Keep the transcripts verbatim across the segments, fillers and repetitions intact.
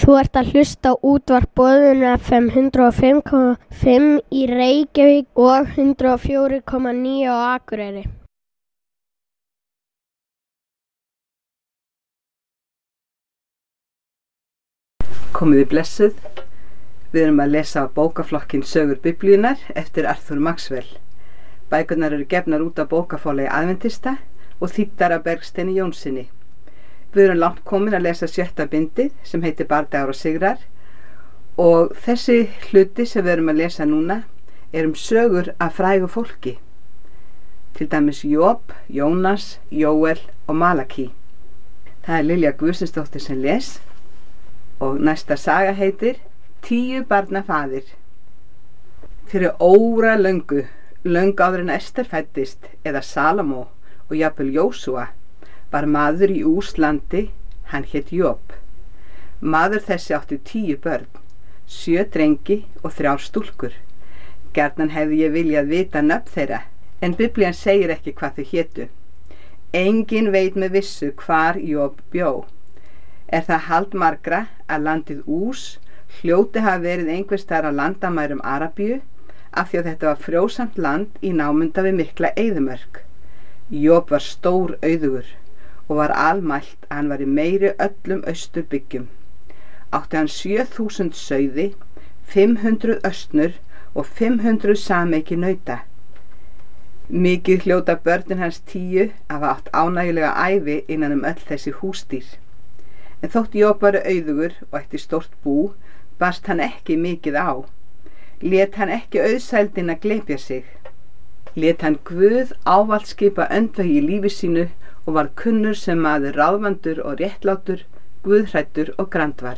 Þú ert að hlusta á útvarp Boðun F M hundrað og fimm komma fimm í Reykjavík og hundrað og fjögur komma níu á Akureyri. Komiði blessuð. Við erum að lesa bókaflokkinn Sögur Biblíunnar eftir Arthur Maxwell. Bækurnar eru gefnar út af bókafélagi Aðventista og þýddar af Bergsteini Jónssyni. Við erum langt komin að lesa sjötta bindið sem heitir Bardagar og sigrar og þessi hluti sem við erum að lesa núna er um sögur af frægu fólki. Til dæmis Job, Jónas, Jóel og Malaki. Það er Lilja Guðmundsdóttir sem les og næsta saga heitir Tíu barna faðir. Fyrir óra löngu, löngu áður en Ester fæddist eða Salomó og jafnvel Jósúa var maður í Úslandi, hann hét Job. Maður þessi átti tíu börn, sjö drengi og þrjár stúlkur. Gjarnan hefði ég viljað vita nöfn þeirra, en Biblían segir ekki hvað þau hétu. Enginn veit með vissu hvar Job bjó. Er það hald margra að landið Ús hljóti hafa verið einhvers staðar á landamærum Arabíu af því að þetta var frjósamt land í námunda við mikla eyðimörk. Job var stór auðugur og var almælt að hann var í meiri öllum austurbyggjum. Átti hann sjö þúsund sauði, fimm hundruð östnur og fimm hundruð sameiki nauta. Mikið hljóta börnin hans tíu að hafa átt ánægjulega ævi innan um öll þessi húsdýr. En þótt Job var auðugur og ætti stórt bú, barst hann ekki mikið á. Lét hann ekki auðsældina glepja sig. Lét hann Guð ávallt skipa öndvegi í lífi sínu og var kunnur sem maður ráðvandur og réttlátur, guðhræddur og grandvar.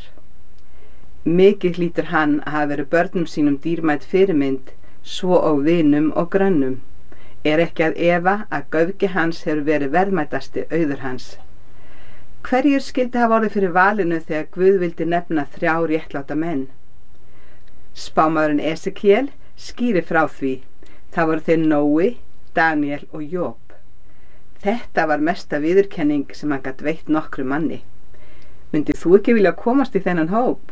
Mikið hlýtur hann að hafa verið börnum sínum dýrmæt fyrirmynd, svo og vinum og grönnum. Er ekki að efa að göfgi hans hefur verið verðmætasti auður hans. Hverjir skyldi hafa orðið fyrir valinu þegar Guð vildi nefna þrjá réttláta menn? Spámaðurinn Esekiel skýrir frá því. Það voru þeir Nói, Daniel og Job. Þetta var mesta viðurkenning sem hann gat veitt nokkru manni. Myndið þú ekki vilja komast í þennan hóp?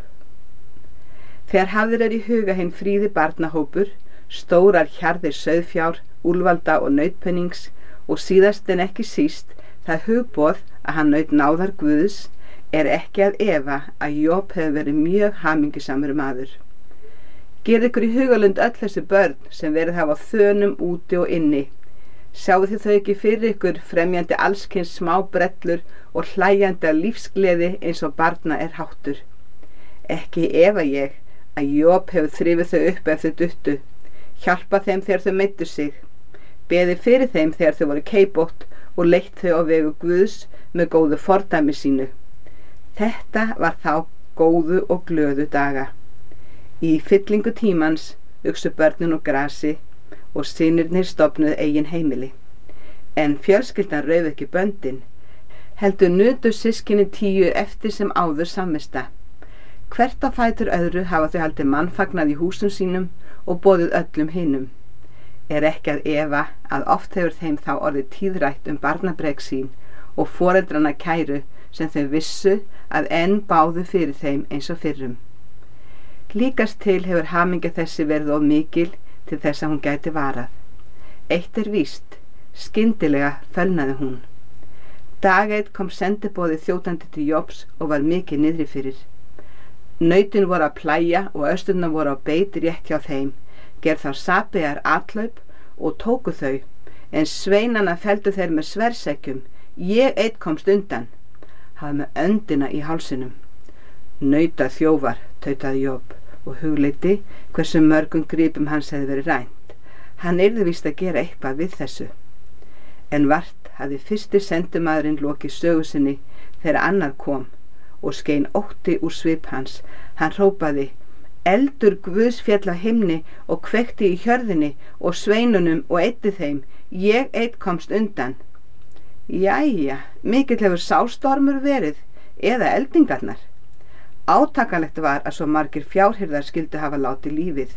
Þegar hafðir er í huga hinn fríði barnahópur, stórar hjarðir sauðfjár, úlvalda og nautpennings og síðast en ekki síst það hugboð að hann naut náðar Guðs, er ekki að efa að Job hefur verið mjög hamingjusamur maður. Gerið ykkur í hugalund öll þessi börn sem verið hafa á þönum úti og inni. Sjáu þið þau ekki fyrir ykkur fremjandi allskyns smábrellur og hlæjandi af lífsgleði eins og barna er háttur. Ekki efa ég að Job hefur þrifið þau upp ef þau duttu, hjálpa þeim þegar þau meiddu sig, beði fyrir þeim þegar þau voru keibótt og leitt þau á vegu Guðs með góðu fordæmi sínu. Þetta var þá góðu og glöðu daga. Í fyllingu tímans uxu börnin úr grasi og synirnir stofnuðu eigin heimili. En fjölskyldan rauf ekki böndin, heldur nutu systkini tíu eftir sem áður samvista. Hvert á fætur öðru hafa þau haldið mannfagnað í húsum sínum og boðið öllum hinum. Er ekki að efa að oft hefur þeim þá orðið tíðrætt um barnabrek sín og foreldrana kæru sem þau vissu að enn báðu fyrir þeim eins og fyrrum. Líkast til hefur hamingja þessi verið of mikil til þess að hún gæti varað. Eitt er víst, skyndilega fölnaði hún. Dag eitt kom sendiboði þjótandi til Jobs og var mikið niðri fyrir. Nautin voru að plæja og östurna voru á beit rétt hjá þeim, gerð þá sapiðar atlaup og tóku þau, en sveinana felldu þeir með sverðsekkjum. Ég eitt komst undan, hafa með öndina í hálsinum. Nauta þjófar, tautaði Job og hugleiddi hversu mörgum gripum hans hefði verið rænt. Hann yrði víst að gera eitthvað við þessu. En vart hafði fyrsti sendimaðurinn lokið sögu sinni þegar annar kom og skein ótti úr svip hans. Hann hrópaði, eldur Guðs féll á himni og kveikti í hjörðinni og sveinunum og eyddi þeim. Ég eitt komst undan. Jæja, mikill hefur sástormur verið, eða eldingarnar. Átakanlegt var að svo margir fjárhirðar skyldu hafa látið lífið.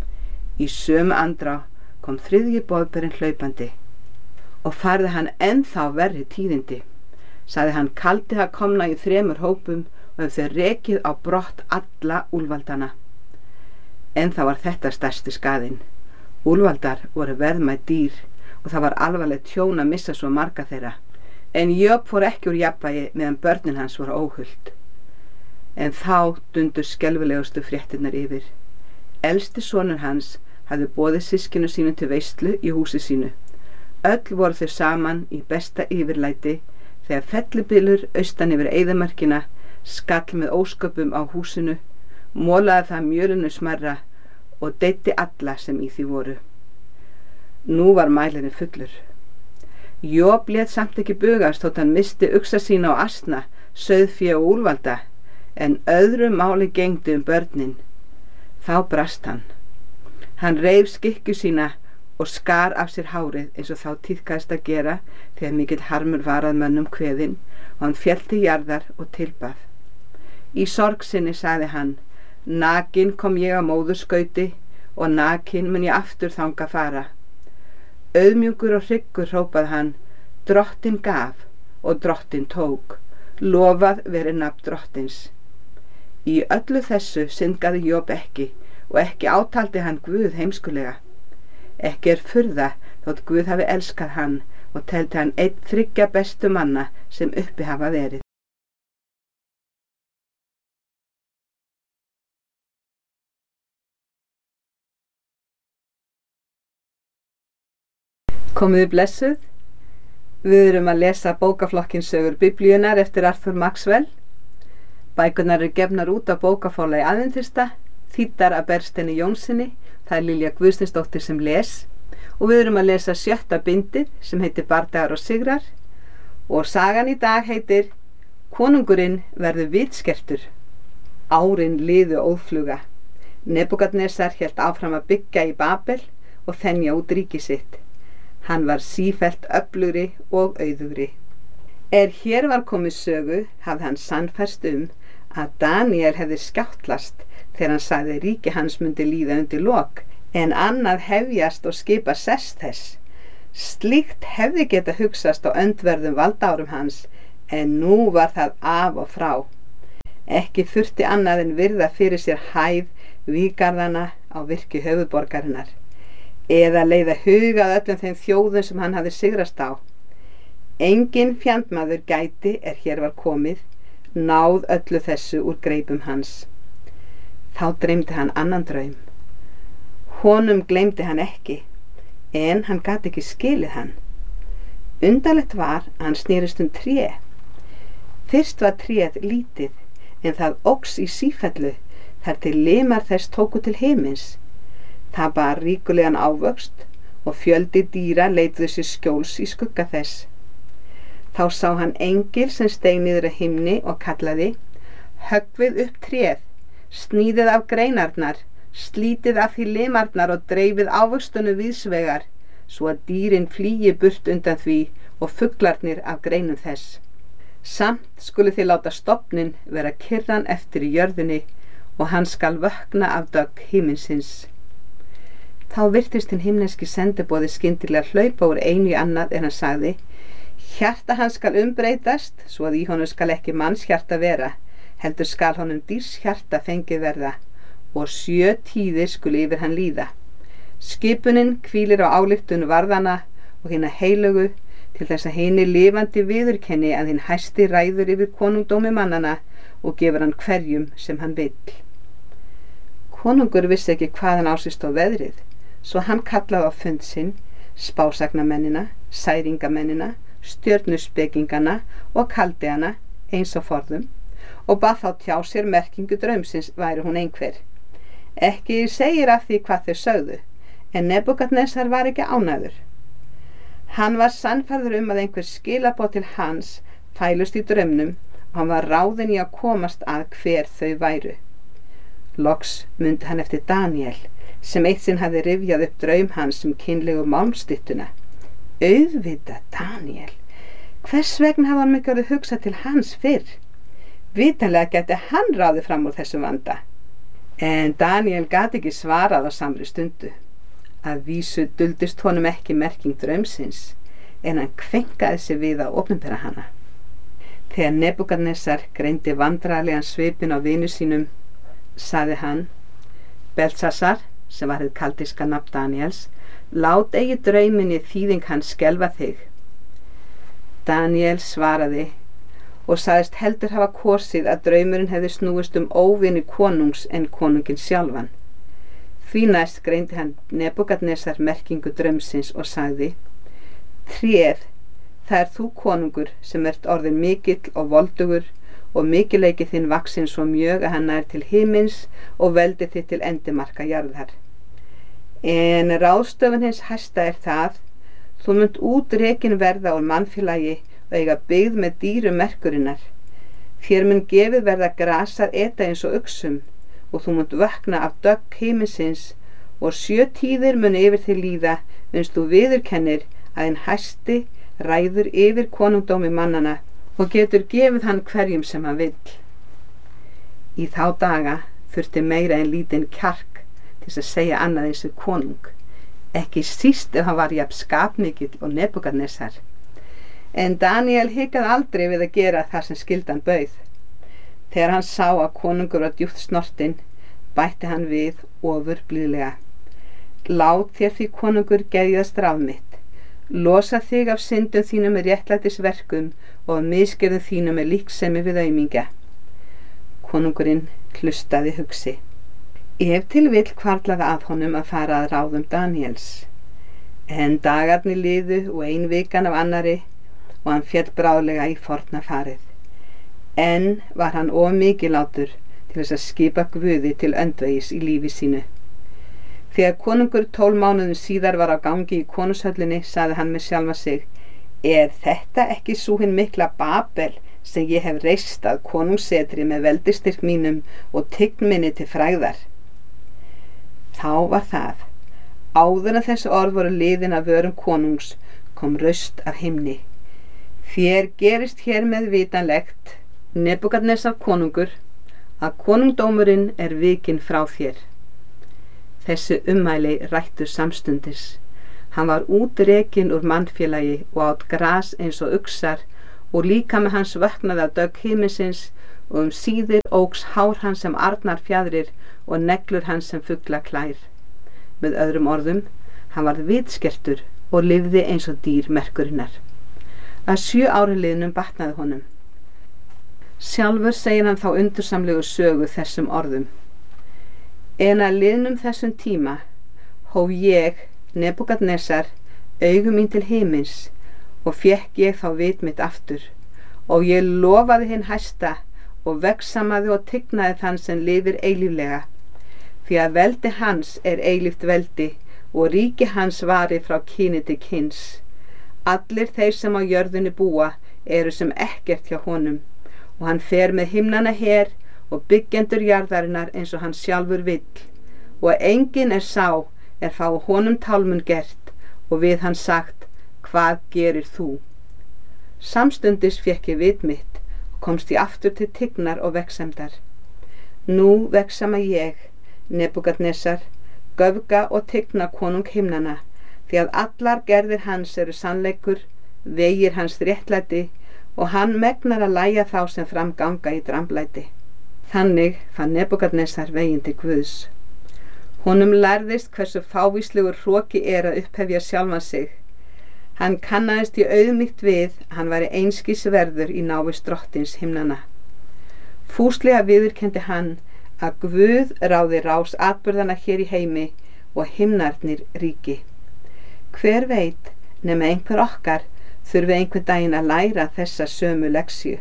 Í sömu andrá kom þriðji boðberinn hlaupandi og færði hann ennþá verri tíðindi. sagði hann kaldi það komna í þremur hópum og hef þau rekið á brott alla úlfaldana. En það var þetta stærsti skaðinn. Úlfaldar voru verðmæt dýr og það var alvarlegt tjón að missa svo marga þeirra. En Job fór ekki úr jafnvægi meðan börnin hans voru óhult. En þá dundu skelfilegustu fréttirnar yfir. Elsti sonur hans hafði boðið systkinu sínu til veislu í húsi sínu. Öll voru þau saman í besta yfirlæti þegar fellibylur austan yfir eyðimörkina skall með ósköpum á húsinu, molaði það mjölinu smerra og deyddi alla sem í því voru. Nú var mælirinn fullur. Job lét samt ekki bugast þótt hann misti uxa sína á asna, sauðfé og úlfalda, en öðru máli gegndi um börnin. Þá brast hann. Hann reif skikku sína og skar af sér hárið eins og þá tíðkaðist að gera þegar mikill harmur var að mönnum kveðinn og hann féll til jarðar og tilbað. Í sorg sinni sagði hann, nakin kom ég á móðurskauti og nakin mun ég aftur þanga fara. Auðmjúkur og hryggur hrópað hann, drottin gaf og drottin tók, lofað veri nafn drottins. Í öllu þessu syndgaði Job ekki og ekki átaldi hann Guð heimskulega. Ekki er furða þótt Guð hafi elskað hann og teldi hann einn þriggja bestu manna sem uppi hafa verið. Komiði blessuð. Við erum að lesa bókaflokkinn Sögur Biblíunnar eftir Arthur Maxwell. Bækurnar eru gefnar út á bókaforlagi Aðventista, þýddar af Bergsteini Jónssyni, það er Lilja Guðsteinsdóttir sem les, og við erum að lesa sjötta bindið sem heitir Bardagar og sigrar, og sagan í dag heitir Konungurinn verður vitskertur. Árin liðu óðfluga. Nebúkadnesar hélt áfram að byggja í Babel og þenja út ríki sitt. Hann var sífellt öflugri og auðugri. Er hér var komið sögu hafði hann sannfærst um að Daniel hefði skjáttlast þegar hann sagði ríki hans myndi líða undir lok, en annað hefjast og skipa sess þess. Slíkt hefði geta hugsast á öndverðum valdárum hans, en nú var það af og frá. Ekki þurfti annað en virða fyrir sér hæð vígarðana á virki höfuðborgarinnar, eða leiða hugað öllum þeim þjóðum sem hann hafði sigrast á. Engin fjandmaður gæti er hér var komið, náð öllu þessu úr greipum hans. Þá dreymdi hann annan draum. Honum gleymdi hann ekki, en hann gat ekki skilið hann. Undarlegt var að hann snerist um tré. Fyrst var tréð lítið, en það óx í sífellu þar til limar þess tóku til himins. Það bar ríkulegan ávöxt og fjöldi dýra leituðu sér skjóls í skugga þess. Þá sá hann engil sem steig niður að himni og kallaði, höggvið upp tréð, sníðið af greinarnar, slítið af því limarnar og dreifið ávöxtunum víðsvegar, svo að dýrin flýi burt undan því og fuglarnir af greinum þess. Samt skuli þið láta stofnin vera kyrran eftir í jörðinni og hann skal vökna af dögg himinsins. Þá virtist hinn himneski sendiboði skyndilega hlaupa úr einu í annað en hann sagði, hjarta hans skal umbreytast, svo að í honum skal ekki manns hjarta vera, heldur skal honum dýrs hjarta fengið verða, og sjö tíðir skuli yfir hann líða. Skipunin hvílir á ályktun varðana og hinna heilögu, til þess að hinni lifandi viðurkenni að hinn hæsti ræður yfir konungdómi mannana og gefur hann hverjum sem hann vill. Konungur vissi ekki hvað hann á sig stóð veðrið, svo hann kallaði á fund sinn spásagnamennina, særingamennina, stjörnuspekingana og kaldeana eins og forðum og bað þá tjá sér merkingu draumsins væri hún einhver. Ekki segir af því hvað þau sögðu, en Nebúkadnesar var ekki ánægður. Hann var sannfærður um að einhver skilaboð til hans fælust í draumnum og hann var ráðinn í að komast að hver þau væru. Loks mundi hann eftir Daniel, sem eitt sinn hafði rifjað upp draum hans um kynlegu málmstyttuna. Auðvitað Daniel. Hvers vegna hafði hann ekki orðið hugsað til hans fyrr? Vitanlega gæti hann ráðið fram úr þessum vanda. En Daniel gat ekki svarað á samri stundu. Að vísu duldist honum ekki merking draumsins, en hann kvenkaði sig við að opinbera hana. Þegar Nebúkadnesar greindi vandræðalegan svipinn á vinu sínum, sagði hann: Beltsasar, sem var hið kaldiska nafn Daníels, lát eigi drauminni þýðing hans skelfa þig. Daníel svaraði og sagðist heldur hafa kosið að draumurinn hefði snúist um óvini konungs en konungin sjálfan. Því næst greindi hann Nebúkadnesar merkingu draumsins og sagði: Tréð, það er þú konungur sem ert orðin mikill og voldugur og mikileiki þinn vaksin svo mjög að hann nær til himins og veldi þitt til endimarka jarðar. En ráðstöfun hins hæsta er það, þú munt útrekin verða úr mannfélagi og eiga byggð með dýrum merkurinnar. Þér mun gefið verða grasað eta eins og uxum og þú munt vakna af dögg himinsins og sjö tíðir mun yfir þig líða uns þú viðurkennir að hinn hæsti ræður yfir konungdómi mannana og getur gefið hann hverjum sem hann vill. Í þá daga þurfti meira en lítinn kjark til þess að segja annað eins við konung, ekki síst ef hann var jafn skapmikill og Nebúkadnesar. En Daníel hikaði aldrei við að gera það sem skyldan bauð. Þegar hann sá að konungur var djúpt snortinn, bætti hann við ofur blíðlega: Lát þér því konungur geðjast ráð mitt. Losa þig af syndum þínum með réttlætisverkum og af misgerðum þínum með líksemi við aumingja. Konungurinn hlustaði hugsi. Ef til vill hvarflaði að honum að fara að ráðum Daníels. En dagarnir liðu og ein vikan af annari og hann féll bráðlega í forna farið. En var hann of mikilátur til þess að skipa Guði til öndvegis í lífi sínu. Þegar konungur tólf mánuðum síðar var á gangi í konungshöllinni, sagði hann með sjálfa sig: Er þetta ekki sú hin mikla Babel sem ég hef reist að konungssetri með veldistyrk mínum og tign minni til frægðar? Þá var það, áður en þessi orð voru liðin af vörum konungs, kom raust af himni: Þér gerist hér með vitanlegt, Nebúkadnesar konungur, að konungdómurinn er vikinn frá þér. Þessi ummæli rættu samstundis. Hann var útrekinn úr mannfélagi og át gras eins og uxar og líkami hans vöknaði af dögg himinsins og um síðir óx hár hans sem arnar fjadrir og neglur hans sem fugla klær. Með öðrum orðum, hann varð vitskertur og lifði eins og dýr merkurinnar. Að sjö ári liðnum batnaði honum. Sjálfur segir hann þá undursamlegu sögu þessum orðum: En að liðnum þessum tíma hóf ég, Nebúkadnesar, augu mín til himins og fékk ég þá vit mitt aftur og ég lofaði hinn hæsta og vegsamaði og tignaði þann sem lifir eilíflega, því að veldi hans er eilíft veldi og ríki hans vari frá kyni til kyns. Allir þeir sem á jörðinni búa eru sem ekkert hjá honum og hann fer með himnana her og byggjendur jarðarinnar eins og hann sjálfur vill, og enginn er sá er fá honum tálmun gert og við hann sagt: Hvað gerir þú? Samstundis fékk ég vit mitt og komst ég aftur til tignar og vegsemdar. Nú vegsama ég, Nebúkadnesar, göfga og tigna konung himnana, því að allar gerðir hans eru sannleikur, vegir hans réttlæti og hann megnar að lægja þá sem fram ganga í dramblæti. Þannig fann Nebúkadnesar veginn til Guðs. Honum lærðist hversu fávíslegur hroki er að upphefja sjálfan sig. Hann kannaðist í auðmýkt við að hann væri einskis verður í návist drottins himnana. Fúslega viðurkenndi hann að Guð ráði rás atburðana hér í heimi og himnarnir ríki. Hver veit nema einhver okkar þurfi einhver daginn að læra þessa sömu leksju.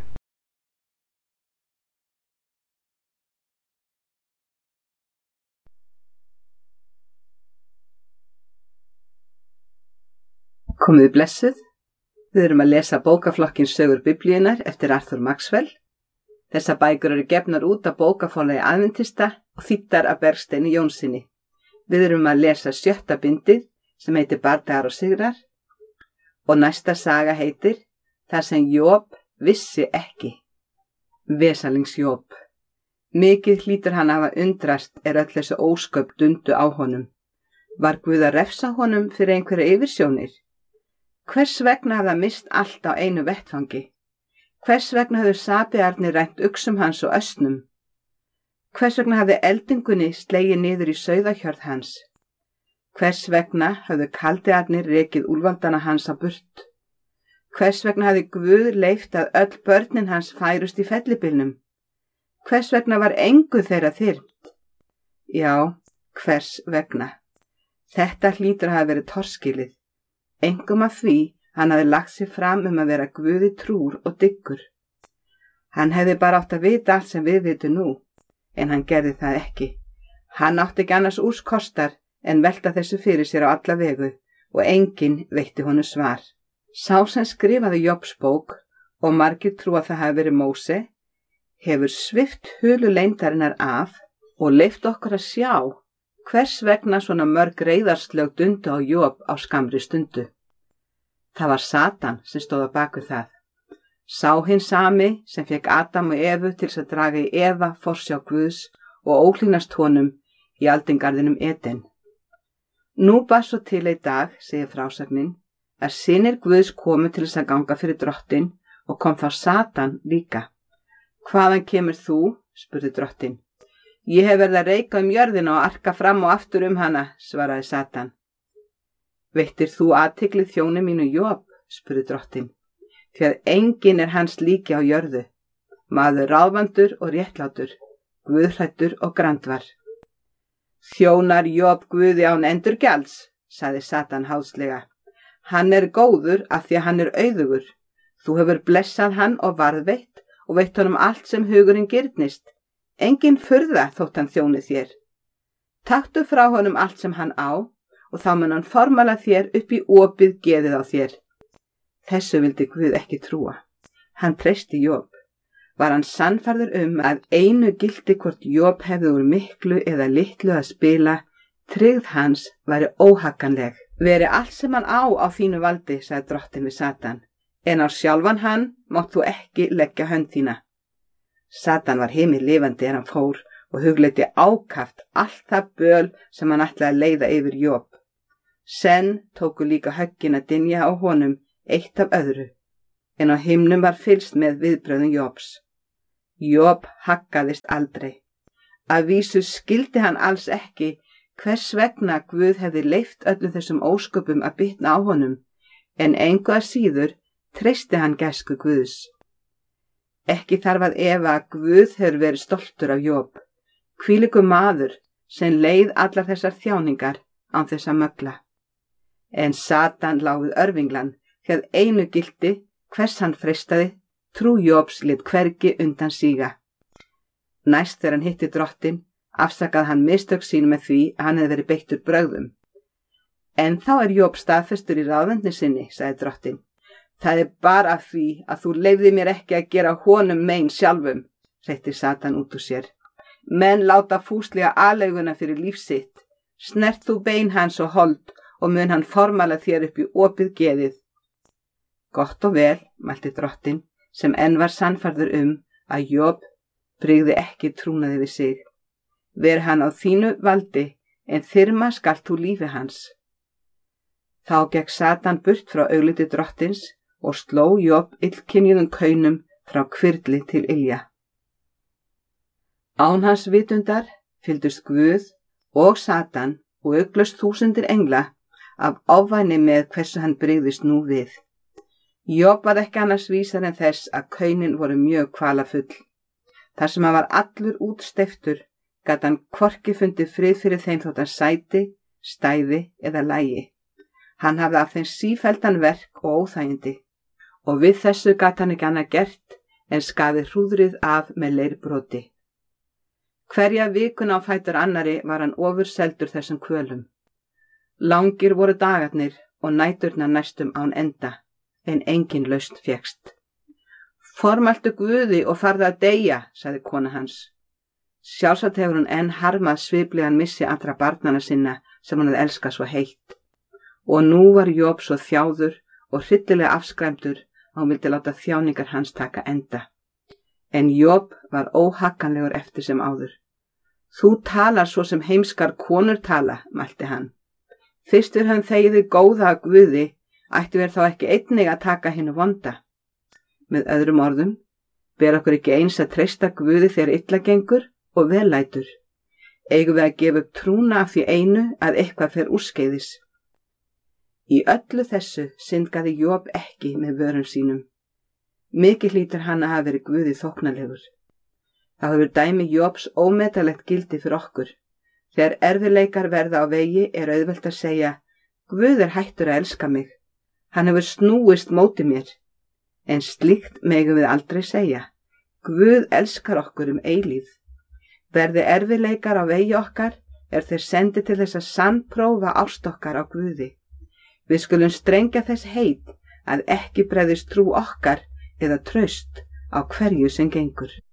Komiði blessuð. Við erum að lesa bókaflokkin Sögur Biblíunnar eftir Arthur Maxwell. Þessar bækur eru gefnar út af bókaforlagi Aðventista og þýddar af Bergsteini Jónssyni. Við erum að lesa sjötta bindið sem heitir Bardagar og sigrar og næsta saga heitir Það sem Job vissi ekki. Vesalings Job. Mikið hlýtur hann að hafa undrast er öll þessu ósköp dundu á honum. Var Guð að refsa honum fyrir einhverja yfirsjónir? Hvers vegna hafði hann mist allt á einu vettfangi? Hvers vegna höfðu sapiarnir rænt uxum hans og ösnum? Hvers vegna hafði eldingunni slegið niður í sauðahjörð hans? Hvers vegna höfðu kaldiarnir rekið úlfaldana hans á burt? Hvers vegna hafði Guð leyft að öll börnin hans færust í fellibilnum? Hvers vegna var engu þeirra þyrmt? Já, hvers vegna? Þetta hlýtur að hafa verið torskilið, engum af því hann hafði lagt sig fram um að vera Guði trúr og dyggur. Hann hefði bara átt að vita allt sem við vitum nú, en hann gerði það ekki. Hann átti ekki annars úrskostar en velta þessu fyrir sér á alla vegu og enginn veitti honum svar. Sá sem skrifaði Jobs bók, og margir trú að það hafi verið Móse, hefur svipt hulu leyndarinnar af og leyft okkur að sjá hvers vegna svona mörg reiðarslög dundu á Job á skammri stundu. Það var Satan sem stóð á baku það. Sá hinn sami sem fekk Adam og Evu til þess að draga í Eva forsjá Guðs og óhlýnast honum í aldingarðinum Eden. Nú bar svo til í dag, segir frásagnin, að synir Guðs komu til þess að ganga fyrir drottin og kom þá Satan líka. Hvaðan kemur þú? Spurði drottin. Ég hef verið að reika um jörðina og arka fram og aftur um hana, svaraði Satan. Veittir þú athygli þjóni mínu Job? Spurði drottin. Því að enginn er hans líki á jörðu, maður ráðvandur og réttlátur, guðhrættur og grandvar. Þjónar Job Guði án endurgjalds, sagði Satan háðslega. Hann er góður af því að hann er auðugur. Þú hefur blessað hann og varðveitt og veitt honum allt sem hugurinn girnist. Engin furða þótt hann þjóni þér. Taktu frá honum allt sem hann á og þá mun hann formala þér upp í opið geðið á þér. Þessu vildi Guð ekki trúa. Hann treysti Job. Var hann sannfærður um að einu gildi hvort Job hefði úr miklu eða litlu að spila, tryggð hans væri óhagganleg. Veri allt sem hann á á þínu valdi, sagði drottin við Satan, en á sjálfan hann mátt þú ekki leggja hönd þína. Satan var heimil lifandi en hann fór og hugleiddi ákaft allt það böl sem hann ætlaði að leiða yfir Job. Senn tóku líka höggin að dynja á honum eitt af öðru, en á himnum var fylgst með viðbröðum Jobs. Job haggaðist aldrei. Að vísu skildi hann alls ekki hvers vegna Guð hefði leyft öllum þessum ósköpum að bitna á honum, en engu að síður treysti hann gæsku Guðs. Ekki þarf að efa að Guð hefur verið stoltur af Job, hvílíkur maður sem leið allar þessar þjáningar án þess að mögla. En Satan lá við örvinglan, því að einu gildi hvers hann freistaði, trú Jobs lét hvergi undan síga. Næst þegar hann hitti drottin, afsakaði hann mistök sín með því að hann hefði verið beittur brögðum. En þá er Job staðfestur í ráðvendni sinni, sagði drottin. Það er bara af því að þú leyfði mér ekki að gera honum mein sjálfum, hreytti Satan út úr sér. Menn láta fúslega aðlauguna fyrir lífsitt. Snert þú bein hans og hold og mun hann formala þér upp í opið geðið. Gott og vel, mælti drottin, sem enn var sannfærður um að Job brygði ekki trúnaði við sig. Ver hann á þínu valdi, en þyrma skalt þú lífi hans. Þá gekk Satan burt frá augliti drottins og sló Job illkynjuðum kaunum frá hvirfli til ilja. Án hans vitundar fylgdust Guð og Satan og auglust þúsundir engla af ofvæni með hversu hann brygðist nú við. Job var ekki annars vísar en þess að kaunin voru mjög kvalafull. Þar sem hann var allur útsteyptur, gat hann hvorki fundið frið fyrir þeim þótt hann sæti, stæði eða lægi. Hann hafði af þeim sífelldan verk og óþægindi, og við þessu gat hann ekki annað gert en skaði hrúðrið af með leirbroti. Hverja vikuna á fætur annari var hann ofurseldur þessum kvölum. Langir voru dagarnir og næturnar næstum án enda, en engin lausn fékkst. Formæltu Guði og farðu að deyja, sagði kona hans. Sjálfsagt hefur hún enn harmað sviplegan missi allra barnana sinna sem hún hefði elskað svo heitt. Og nú var Job svo þjáður og hryllilega afskræmdur að hún vildi láta þjáningar hans taka enda. En Job var óhagganlegur eftir sem áður. Þú talar svo sem heimskar konur tala, mælti hann. Fyrst við höfum þegiði góða að Guði, ættu við þá ekki einnig að taka hinu vonda. Með öðrum orðum, ber okkur ekki eins að treysta Guði þegar illa gengur og vellætur. Eigum við að gefa upp trúna af því einu að eitthvað fer úrskeiðis. Í öllu þessu syndgaði Job ekki með vörum sínum. Mikið hlýtur hann að hafa verið Guði þóknalegur. Þá hefur dæmi Jobs ómetanlegt gildi fyrir okkur. Þegar erfiðleikar verða á vegi er auðvelt að segja, Guð er hættur að elska mig. Hann hefur snúist móti mér. En slíkt megum við aldrei segja. Guð elskar okkur um eilíð. Verði erfiðleikar á vegi okkar er þeir sendi til þess að sannprófa ást okkar á Guði. Við skulum strengja þess heit að ekki bregðist trú okkar eða traust á hverju sem gengur.